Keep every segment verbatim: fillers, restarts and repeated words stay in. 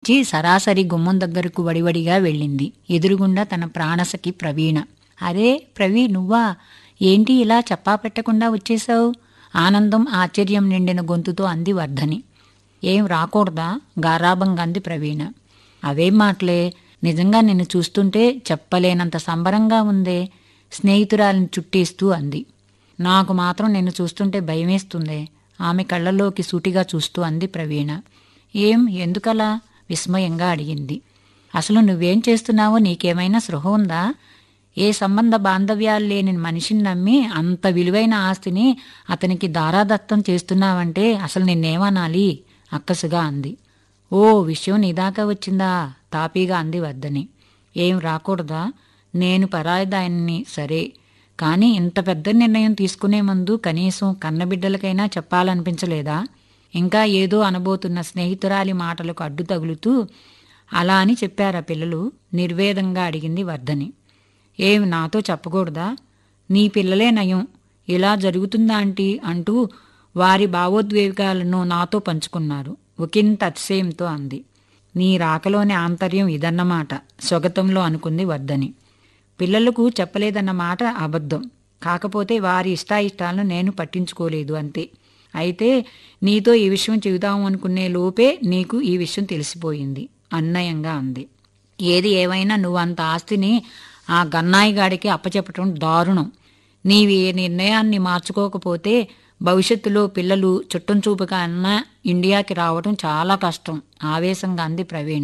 వచ్చి సరాసరి గుమ్మం దగ్గరకు వడివడిగా వెళ్ళింది. ఎదురుగుండా తన ప్రాణసఖి ప్రవీణ. అరే ప్రవీ, నువ్వా? ఏంటి ఇలా చెప్పా పెట్టకుండా వచ్చేశావు? ఆనందం ఆశ్చర్యం నిండిన గొంతుతో అంది వర్ధని. ఏం రాకూడదా? గారాబంగా అంది ప్రవీణ. అవేం మాటలే, నిజంగా నిన్ను చూస్తుంటే చెప్పలేనంత సంబరంగా ఉందే, స్నేహితురాలిని చుట్టేస్తూ అంది. నాకు మాత్రం నిన్ను చూస్తుంటే భయమేస్తుందే, ఆమె కళ్ళల్లోకి సూటిగా చూస్తూ అంది ప్రవీణ. ఏం, ఎందుకలా? విస్మయంగా అడిగింది. అసలు నువ్వేం చేస్తున్నావో నీకేమైనా స్పృహ ఉందా? ఏ సంబంధ బాంధవ్యాలు లేని మనిషిని నమ్మి అంత విలువైన ఆస్తిని అతనికి దారాదత్తం చేస్తున్నావంటే అసలు నిన్నేమనాలి? అక్కసుగా అంది. ఓ, విషయం నీదాకా వచ్చిందా? తాపీగా అంది వర్ధని. ఏం రాకూడదా? నేను పరాయిదాన్ని సరే, కానీ ఇంత పెద్ద నిర్ణయం తీసుకునే ముందు కనీసం కన్నబిడ్డలకైనా చెప్పాలనిపించలేదా? ఇంకా ఏదో అనబోతున్న స్నేహితురాలి మాటలకు అడ్డు తగులుతూ అలా అని చెప్పారా పిల్లలు? నిర్వేదంగా అడిగింది వర్ధని. ఏం, నాతో చెప్పకూడదా? నీ పిల్లలే నయం, ఇలా జరుగుతుందా ఆంటీ అంటూ వారి భావోద్వేగాలను నాతో పంచుకున్నారు ఒకంత అతిశయంతో అంది. నీ రాకలోని ఆంతర్యం ఇదన్నమాట, స్వగతంలో అనుకుంది వర్ధని. పిల్లలకు చెప్పలేదన్న మాట అబద్ధం, కాకపోతే వారి ఇష్టాయిష్టాలను నేను పట్టించుకోలేదు అంతే. అయితే నీతో ఈ విషయం చెబుదాము అనుకునే లోపే నీకు ఈ విషయం తెలిసిపోయింది అన్నయంగా అంది. ఏది ఏమైనా నువ్వంత ఆస్తిని ఆ గన్నాయిగాడికి అప్పచెప్పటం దారుణం. నీవి ఏ నిర్ణయాన్ని మార్చుకోకపోతే భవిష్యత్తులో పిల్లలు చుట్టంచూపుగా అన్నా ఇండియాకి రావటం చాలా కష్టం, ఆవేశంగా అంది ప్రవీణ.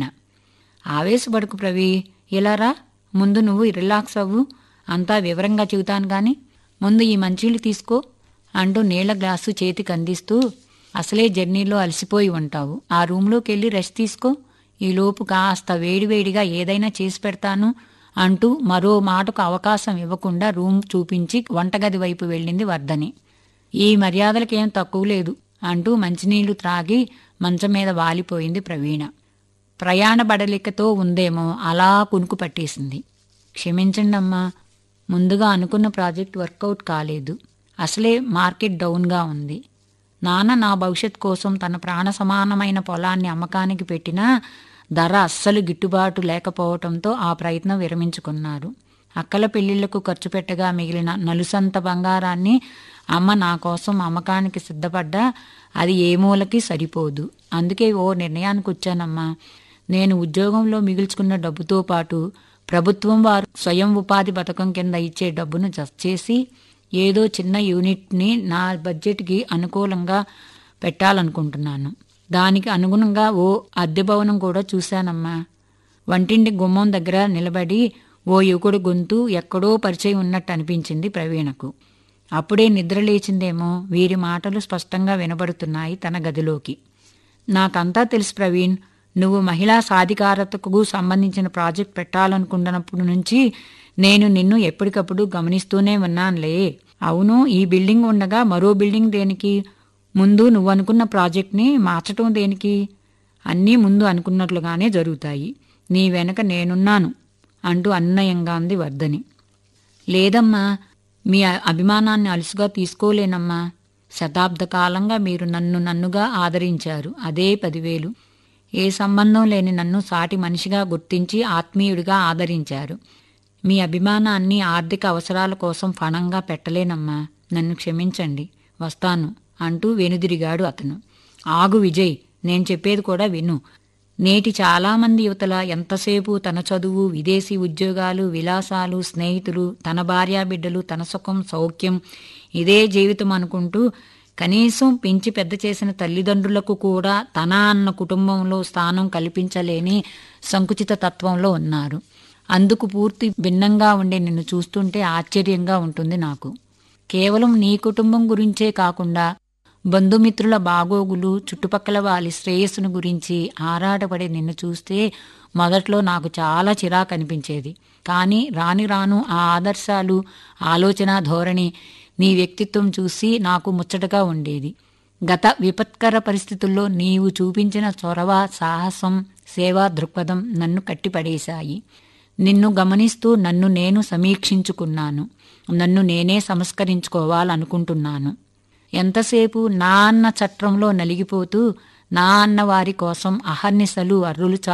ఆవేశపడుకు ప్రవీ, ఇలా రా, ముందు నువ్వు రిలాక్స్ అవ్వు, అంతా వివరంగా చెబుతాను గాని ముందు ఈ మంచీళ్ళు తీసుకో అంటూ నీళ్ల గ్లాసు చేతికి అందిస్తూ, అసలే జర్నీలో అలసిపోయి ఉంటావు, ఆ రూంలోకి వెళ్ళి రెస్ట్ తీసుకో, ఈలోపు కాస్త వేడివేడిగా ఏదైనా చేసి పెడతాను అంటూ మరో మాటకు అవకాశం ఇవ్వకుండా రూమ్ చూపించి వంటగది వైపు వెళ్ళింది వర్ధని. ఈ మర్యాదలకేం తక్కువ లేదు అంటూ మంచినీళ్లు త్రాగి మంచం మీద వాలిపోయింది ప్రవీణ. ప్రయాణ బడలికతో ఉందేమో అలా కునుకు పట్టేసింది. క్షమించండమ్మా, ముందుగా అనుకున్న ప్రాజెక్ట్ వర్కౌట్ కాలేదు, అసలే మార్కెట్ డౌన్గా ఉంది. నాన్న నా భవిష్యత్ కోసం తన ప్రాణ సమానమైన పొలాన్ని అమ్మకానికి పెట్టినా ధర అస్సలు గిట్టుబాటు లేకపోవటంతో ఆ ప్రయత్నం విరమించుకున్నారు. అక్కల పెళ్లిళ్లకు ఖర్చు పెట్టగా మిగిలిన నలుసంత బంగారాన్ని అమ్మ నా కోసం అమ్మకానికి సిద్ధపడ్డా అది ఏ మూలకి సరిపోదు. అందుకే ఓ నిర్ణయానికి వచ్చానమ్మా. నేను ఉద్యోగంలో మిగుల్చుకున్న డబ్బుతో పాటు ప్రభుత్వం వారు స్వయం ఉపాధి పథకం కింద ఇచ్చే డబ్బును జస్ట్ చేసి ఏదో చిన్న యూనిట్ని నా బడ్జెట్కి అనుకూలంగా పెట్టాలనుకుంటున్నాను. దానికి అనుగుణంగా ఓ అద్దె భవనం కూడా చూశానమ్మా. వంటింటి గుమ్మం దగ్గర నిలబడి ఓ యువకుడు గొంతు ఎక్కడో పరిచయం ఉన్నట్టు అనిపించింది ప్రవీణకు. అప్పుడే నిద్ర లేచిందేమో, వీరి మాటలు స్పష్టంగా వినబడుతున్నాయి తన గదిలోకి. నాకంతా తెలుసు ప్రవీణ్, నువ్వు మహిళా సాధికారతకు సంబంధించిన ప్రాజెక్ట్ పెట్టాలనుకున్నప్పటి నుంచి నేను నిన్ను ఎప్పటికప్పుడు గమనిస్తూనే ఉన్నానులే. అవును, ఈ బిల్డింగ్ ఉండగా మరో బిల్డింగ్ దేనికి? ముందు నువ్వు అనుకున్న ప్రాజెక్ట్ని మార్చటం దేనికి? అన్నీ ముందు అనుకున్నట్లుగానే జరుగుతాయి, నీ వెనక నేనున్నాను అంటూ అన్నయంగా అంది వర్ధని. లేదమ్మా, మీ అభిమానాన్ని అలుసుగా తీసుకోలేనమ్మా. శతాబ్ద కాలంగా మీరు నన్ను నన్నుగా ఆదరించారు, అదే పదివేలు. ఏ సంబంధం లేని నన్ను సాటి మనిషిగా గుర్తించి ఆత్మీయుడిగా ఆదరించారు. మీ అభిమానాన్ని ఆర్థిక అవసరాల కోసం ఫణంగా పెట్టలేనమ్మా, నన్ను క్షమించండి, వస్తాను అంటూ వెనుదిరిగాడు అతను. ఆగు విజయ్, నేను చెప్పేది కూడా విను. నేటి చాలామంది యువతల ఎంతసేపు తన చదువు, విదేశీ ఉద్యోగాలు, విలాసాలు, స్నేహితులు, తన భార్యాబిడ్డలు, తన సుఖం సౌఖ్యం, ఇదే జీవితం అనుకుంటూ కనీసం పెంచి పెద్ద చేసిన తల్లిదండ్రులకు కూడా తన అన్న కుటుంబంలో స్థానం కల్పించలేని సంకుచిత తత్వంలో ఉన్నారు. అందుకు పూర్తి భిన్నంగా ఉండే నిన్ను చూస్తుంటే ఆశ్చర్యంగా ఉంటుంది నాకు. కేవలం నీ కుటుంబం గురించే కాకుండా బంధుమిత్రుల బాగోగులు, చుట్టుపక్కల వాళ్ళ శ్రేయస్సును గురించి ఆరాటపడే నిన్ను చూస్తే మొదట్లో నాకు చాలా చిరాకు అనిపించేది. కానీ రాని రాను ఆ ఆదర్శాలు, ఆలోచన ధోరణి, నీ వ్యక్తిత్వం చూసి నాకు ముచ్చటగా ఉండేది. గత విపత్కర పరిస్థితుల్లో నీవు చూపించిన చొరవ, సాహసం, సేవా దృక్పథం నన్ను కట్టిపడేశాయి. నిన్ను గమనిస్తూ నన్ను నేను సమీక్షించుకున్నాను, నన్ను నేనే సంస్కరించుకోవాలనుకుంటున్నాను. ఎంతసేపు నా అన్న చట్రంలో నలిగిపోతూ నా అన్న వారి కోసం అహర్నిశలు అర్రులు